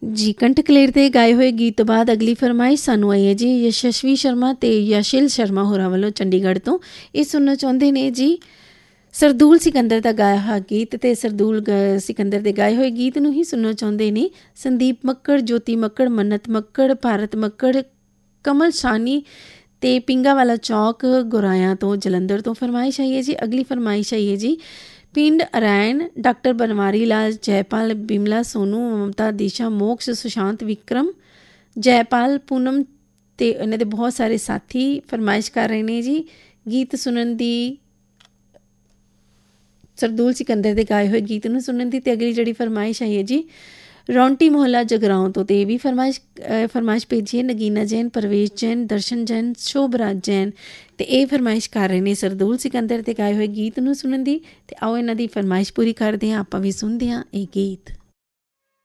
ਜੀ ਕੰਠ ਕਲੇਰ ਦੇ ਗਾਏ ਹੋਏ ਗੀਤ ਤੋਂ ਬਾਅਦ ਅਗਲੀ ਫਰਮਾਇਸ਼ ਸਾਨੂੰ ਆਈ ਹੈ ਜੀ ਯਸ਼ਸਵੀ ਸ਼ਰਮਾ ਅਤੇ ਯਸ਼ਿਲ ਸ਼ਰਮਾ ਹੋਰਾਂ ਵੱਲੋਂ ਚੰਡੀਗੜ੍ਹ ਤੋਂ। ਇਹ ਸੁਣਨਾ ਚਾਹੁੰਦੇ ਨੇ ਜੀ ਸਰਦੂਲ ਸਿਕੰਦਰ ਦਾ ਗਾਇਆ ਹੋਇਆ ਗੀਤ, ਅਤੇ ਸਰਦੂਲ ਸਿਕੰਦਰ ਦੇ ਗਾਏ ਹੋਏ ਗੀਤ ਨੂੰ ਹੀ ਸੁਣਨਾ ਚਾਹੁੰਦੇ ਨੇ ਸੰਦੀਪ ਮੱਕੜ, ਜੋਤੀ ਮੱਕੜ, ਮੰਨਤ ਮੱਕੜ, ਭਾਰਤ ਮੱਕੜ, ਕਮਲ ਸਾਨੀ ਅਤੇ ਪਿੰਗਾ ਵਾਲਾ ਚੌਕ ਗੁਰਾਇਆਂ ਤੋਂ ਜਲੰਧਰ ਤੋਂ ਫਰਮਾਇਸ਼ ਆਈ ਹੈ ਜੀ। ਅਗਲੀ ਫਰਮਾਇਸ਼ ਆਈ ਹੈ ਜੀ ਪਿੰਡ ਅਰਾਇਣ ਡਾਕਟਰ ਬਨਵਾਰੀ ਲਾਲ, ਜੈਪਾਲ, ਬਿਮਲਾ, ਸੋਨੂ, ਮਮਤਾ, ਦਿਸ਼ਾ, ਮੋਕਸ਼, ਸੁਸ਼ਾਂਤ, ਵਿਕਰਮ, ਜੈਪਾਲ, ਪੂਨਮ ਅਤੇ ਇਹਨਾਂ ਦੇ ਬਹੁਤ ਸਾਰੇ ਸਾਥੀ ਫਰਮਾਇਸ਼ ਕਰ ਰਹੇ ਨੇ ਜੀ ਗੀਤ ਸੁਣਨ ਦੀ, ਸਰਦੂਲ ਸਿਕੰਦਰ ਦੇ ਗਾਏ ਹੋਏ ਗੀਤ ਨੂੰ ਸੁਣਨ ਦੀ। ਅਤੇ ਅਗਲੀ ਜਿਹੜੀ ਫਰਮਾਇਸ਼ ਆਈ ਹੈ ਜੀ ਰੌਂਟੀ ਮੁਹੱਲਾ ਜਗਰਾਓਂ ਤੋਂ, ਅਤੇ ਇਹ ਵੀ ਫਰਮਾਇਸ਼ ਭੇਜੀ ਹੈ ਨਗੀਨਾ ਜੈਨ, ਪਰਵੇਸ਼ ਜੈਨ, ਦਰਸ਼ਨ ਜੈਨ, ਸ਼ੋਭਰਾਜ ਜੈਨ, ਅਤੇ ਇਹ ਫਰਮਾਇਸ਼ ਕਰ ਰਹੇ ਨੇ ਸਰਦੂਲ ਸਿਕੰਦਰ ਦੇ ਗਾਏ ਹੋਏ ਗੀਤ ਨੂੰ ਸੁਣਨ ਦੀ। ਅਤੇ ਆਓ ਇਹਨਾਂ ਦੀ ਫਰਮਾਇਸ਼ ਪੂਰੀ ਕਰਦੇ ਹਾਂ, ਆਪਾਂ ਵੀ ਸੁਣਦੇ ਹਾਂ ਇਹ ਗੀਤ।